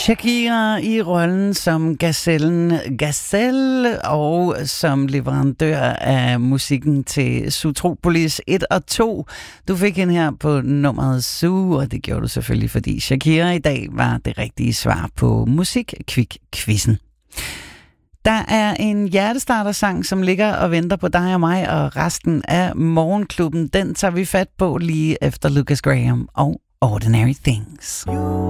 Shakira i rollen som gazellen Gazelle og som leverandør af musikken til Zootropolis 1 og 2. Du fik hende her på nummeret Zoo, og det gjorde du selvfølgelig, fordi Shakira i dag var det rigtige svar på Musikkvik-quizzen. Der er en hjertestartersang, som ligger og venter på dig og mig og resten af Morgenklubben. Den tager vi fat på lige efter Lucas Graham og Ordinary Things.